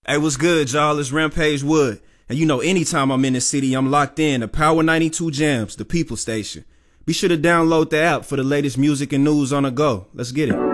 Hey, what's good, y'all? It's Rampage Wood. And you know, anytime I'm in the city, I'm locked in to Power 92 Jams, the People Station. Be sure to download the app for the latest music and news on the go. Let's get it.